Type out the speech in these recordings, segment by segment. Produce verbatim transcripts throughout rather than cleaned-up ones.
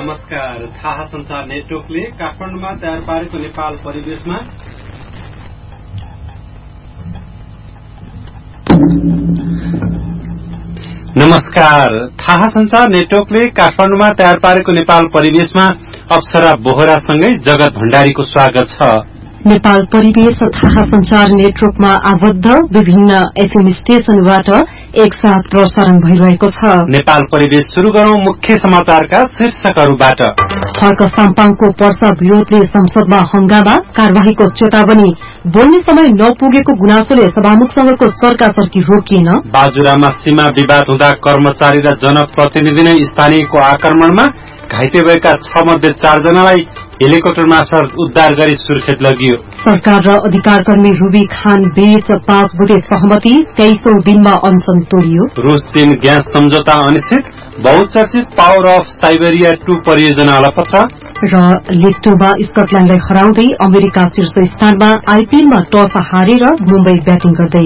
नमस्कार। थाहा संचार नेटवर्कले काठमाडौँमा तयार पारेको नेपाल परिवेशमा नमस्कार थाहा संचार नेटवर्कले काठमाडौँमा तयार पारेको नेपाल परिवेशमा अप्सरा बोहरासँगै जगत भण्डारीको स्वागत छ। नेपाल परिवेश थाहा संचार नेटवर्कमा आबद्ध विभिन्न एफएम स्टेशनबाट एकसाथ प्रसारण भइरहेको छ। नेपाल परिवेश शुरू गरौं मुख्य समाचारका शीर्षकहरूबाट। फर्क साम्पाङको पर्चा विरोधले संसदमा हंगामा, कार्यवाहीको चेतावनी, बोल्ने समय नपुगेको गुनासोले सभामुखसँगको चर्काचर्की रोकिएन। बाजुरामा सीमा विवाद हुँदा कर्मचारी र जनप्रतिनिधि नै स्थानीयको आक्रमणमा घाइते भएका छ मध्ये चारजनालाई हेलिकप्टर मार्फत उद्धार गरी सुर्खेत लगियो। सरकार र अधिकारकर्मी रूबी खान बीच पाँच बुधे सहमति, तेइसौं दिनमा अनशन तोडियो। रूस चीन ग्यास सम्झौता अनिश्चित, बहुचर्चित पावर अफ साइबेरिया टू परियोजना अलपत्र। र लिग टूमा स्कटल्याण्डलाई हराउँदै अमेरिका शीर्ष स्थानमा, आईपीएलमा टस हारेर मुम्बई ब्याटिङ गर्दै।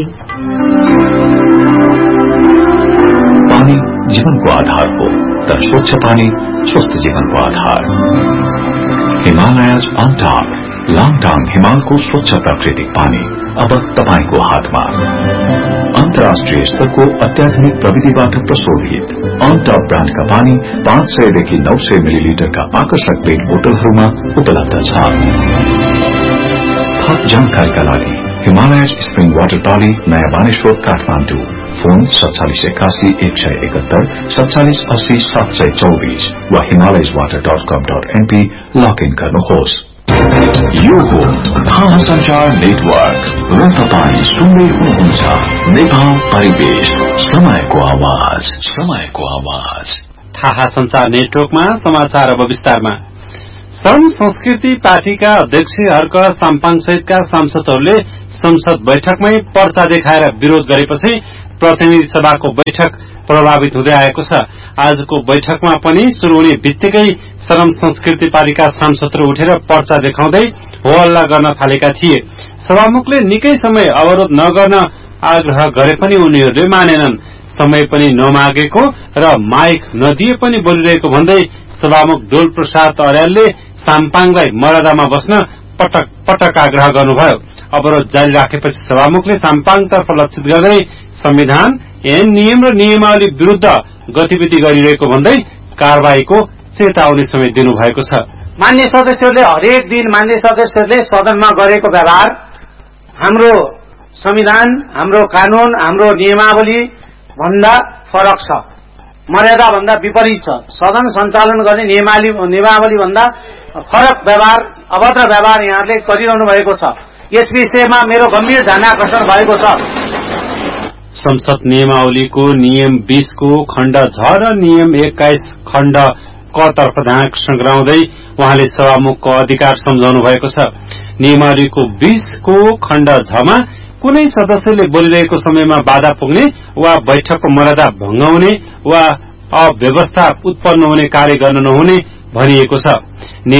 पानी जीवनको आधार हो, तर स्वच्छ पानी स्वस्थ जीवनको आधार। हिमालयज अनटाप लाङटाङ हिमालको स्वच्छ प्राकृतिक पानी अब तपाईको हातमा। अन्तर्राष्ट्रिय स्तरको अत्याधुनिक प्रविधिबाट प्रशोधित अनटप ब्रान्डका पानी पाँच सयदेखि नौ सय मिलिलिटरका आकर्षक पेट बोतलहरूमा उपलब्ध छ। थप जानकारीका लागि हिमालयज स्प्रिङ वाटर पाली, नयाँ बानेश्वर, काठमाडौँ। फोन सत्तालिस एकासी एक सय एकहत्तर सत्तालिस अस्सी सात सय चौबीस वा हिमालयज वाटर डट कम डट एनपी लगइन गर्नुहोस्। यो हो थाहा संचार नेटवर्क र तपाईँ सुन्दै हुनुहुन्छ नेपाल परिवेश, समयको आवाज, समयको आवाज। थाहा संचार नेटवर्कमा समाचार अब विस्तारमा। श्रम संस्कृति पार्टीका अध्यक्ष हर्क साम्पाङ सहितका सांसदहरूले संसद बैठकमै पर्चा देखाएर विरोध गरेपछि प्रतिनिधि सभाको बैठक प्रभावित हुँदै आएको छ। आजको बैठकमा पनि शुरू हुने बित्तिकै श्रम संस्कृति पार्टीका सांसदहरू उठेर पर्चा देखाउँदै हो हल्ला गर्न थालेका थिए। सभामुखले निकै समय अवरोध नगर्न आग्रह गरे पनि उनीहरूले मानेनन्। समय पनि नमागेको र माइक नदिए पनि बोलिरहेको भन्दै सभामुख डोल प्रसाद अर्यालले साम्पाङलाई मर्यादामा बस्न पटक पटक आग्रह गर्नुभयो। अवरोध जारी राखेपछि सभामुखले साम्पाङतर्फ लक्षित गर्दै संविधान, ऐन, नियम र नियमावली विरूद्ध गतिविधि गरिरहेको भन्दै कार्यवाहीको चेतावनी समेत दिनुभएको छ। मान्य सदस्यहरूले हरेक दिन मान्य सदस्यहरूले सदनमा गरेको व्यवहार हाम्रो संविधान, हाम्रो कानून, हाम्रो नियमावली भन्दा फरक छ, मर्यादा भन्दा विपरीत छ। सदन सञ्चालन गर्ने नियमावली नियमावली भन्दा फरक व्यवहार, अभद्र व्यवहार यहाँहरूले गरिरहनु भएको छ। यस विषयमा मेरो गम्भीर ध्यान आकर्षण भएको छ। संसद नियमावलीको नियम बीस को खण्ड झ र नियम एक्काइस खण्ड क तर्फ ध्यान आकर्षण गराउँदै उहाँले सभामुखको अधिकार सम्झाउनु भएको छ। नियमावलीको बीस को खण्ड झमा कुनै सदस्यले बोलिरहेको समयमा बाधा पुग्ने वा बैठकको मर्यादा भंगाउने वा अव्यवस्था उत्पन्न हुने कार्य गर्न नहुने भनिएको छ।